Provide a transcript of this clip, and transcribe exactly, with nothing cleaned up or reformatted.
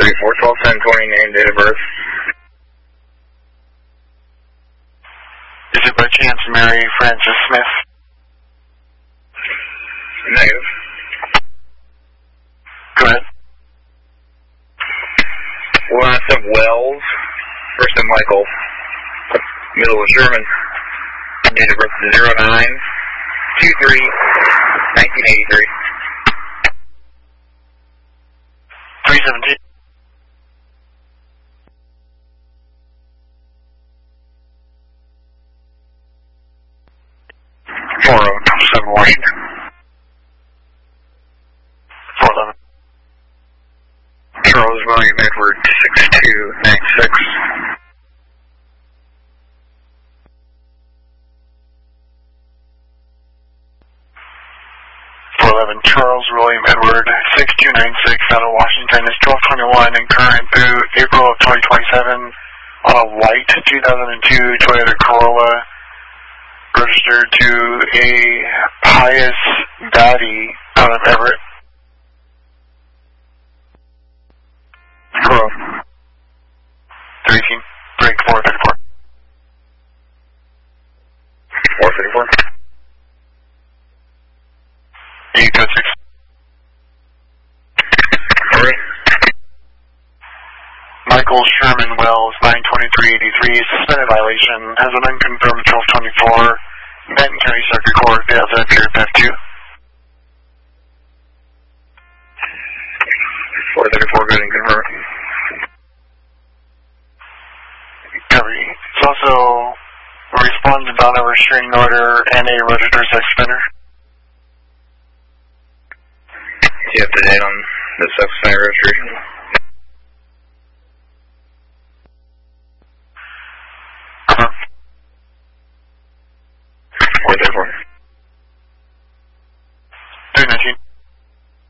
thirty-four, twelve, ten, twenty, name, date of birth. Is it by chance Mary Frances Smith? Negative. Go ahead. Last of Wells, first of Michael, middle of Sherman, date of birth zero nine two three nineteen eighty-three. three seventeen. four oh seven Washington. four eleven. Charles William Edward six two nine six. four eleven. Charles William Edward six two nine six out of Washington is twelve twenty-one and current through April of twenty twenty-seven on a white two thousand two Toyota Corolla registered to a Pius Batty out of Everett. Hello. thirteen. Break four thirty-four. four thirty-four. eight code six. Sorry. Michael Sherman Wells, nine twenty-three eighty-three, suspended violation, has an unconfirmed twelve twenty-four, Benton County Circuit Court, Delta, Pier F two. four thirty-four, good and confirm. Copy. It's also responded on a restraining order and a registered sex offender. Do you have the date on the sex offender registration?